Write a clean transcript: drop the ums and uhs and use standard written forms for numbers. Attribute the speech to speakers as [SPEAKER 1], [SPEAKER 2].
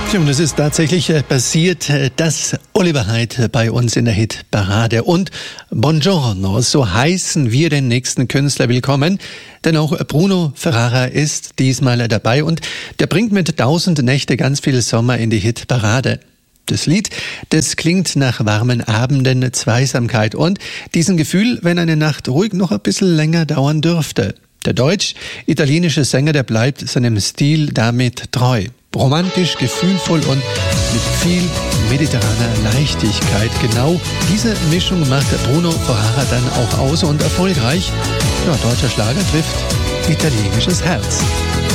[SPEAKER 1] Ja, und es ist tatsächlich passiert, dass Oliver Heydt bei uns in der Hitparade und Buongiorno, so heißen wir den nächsten Künstler willkommen, denn auch Bruno Ferrara ist diesmal dabei und der bringt mit 1000 Nächte ganz viel Sommer in die Hitparade. Das Lied, das klingt nach warmen Abenden, Zweisamkeit und diesem Gefühl, wenn eine Nacht ruhig noch ein bisschen länger dauern dürfte. Der deutsch-italienische Sänger, der bleibt seinem Stil damit treu. Romantisch, gefühlvoll und mit viel mediterraner Leichtigkeit. Genau diese Mischung macht Bruno Ferrara dann auch aus und erfolgreich. Ja, deutscher Schlager trifft italienisches Herz.